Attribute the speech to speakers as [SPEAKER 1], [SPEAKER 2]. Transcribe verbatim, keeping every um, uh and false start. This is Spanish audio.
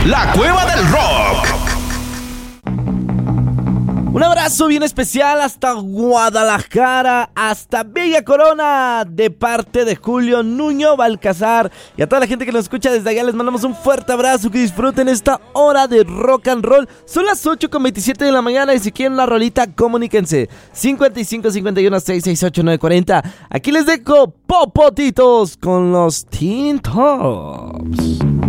[SPEAKER 1] La Cueva del Rock.
[SPEAKER 2] Un abrazo bien especial hasta Guadalajara, hasta Villa Corona, de parte de Julio Nuño Balcazar. Y a toda la gente que nos escucha desde allá les mandamos un fuerte abrazo, que disfruten esta hora de rock and roll. Son las ocho con veintisiete de la mañana y si quieren una rolita, comuníquense. cincuenta y cinco, cincuenta y uno, seiscientos sesenta y ocho, novecientos cuarenta. Aquí les dejo Popotitos con los Teen Tops.